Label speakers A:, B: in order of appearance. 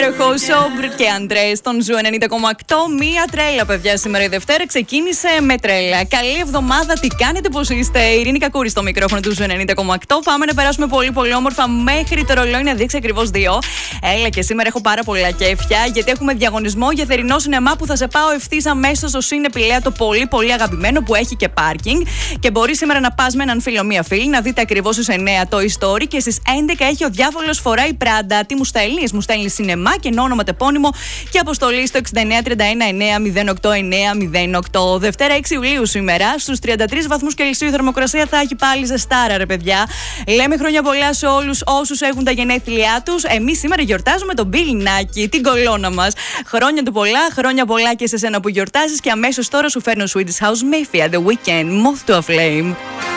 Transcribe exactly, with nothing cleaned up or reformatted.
A: Χόσομπρ και Αντρέ στον Ζου ενενήντα κόμμα οκτώ. Μία τρέλα, παιδιά, σήμερα η Δευτέρα ξεκίνησε με τρέλα. Καλή εβδομάδα, τι κάνετε, πώς είστε? Η Ειρήνη Κακούρη στο μικρόφωνο του Ζου ενενήντα κόμμα οκτώ. Πάμε να περάσουμε πολύ πολύ όμορφα μέχρι το ρολόι να δείξει ακριβώς δύο. Έλα, και σήμερα έχω πάρα πολλά κέφια γιατί έχουμε διαγωνισμό για θερινό σινεμά που θα σε πάω ευθύς αμέσως στο Σίνε Πηλαία, το πολύ πολύ αγαπημένο που έχει και πάρκινγκ. Και μπορεί σήμερα να πας με έναν φίλο, μία φίλη, να δείτε ακριβώς στους εννιά το Story και στις έντεκα έχει ο Διάβολος φοράει Πράντα. Τι μου στέλνεις? Μου στέλνεις σινεμά και όνομα, τεπώνυμο και αποστολή στο εξήντα εννιά τριάντα ένα εννιά μηδέν οκτώ εννιά μηδέν οκτώ. Δευτέρα έξι Ιουλίου σήμερα, στους τριάντα τρεις βαθμούς Κελσίου η θερμοκρασία θα έχει πάλι ζεστάρα, ρε παιδιά. Λέμε χρόνια πολλά σε όλους όσους έχουν τα γενέθλιά τους. Εμείς σήμερα γιορτάζουμε τον Μπιλινάκη, την κολόνα μας. Χρόνια του πολλά, χρόνια πολλά και σε σένα που γιορτάζεις. Και αμέσως τώρα σου φέρνω Swedish House Mafia, The Weekend, Moth to a Flame.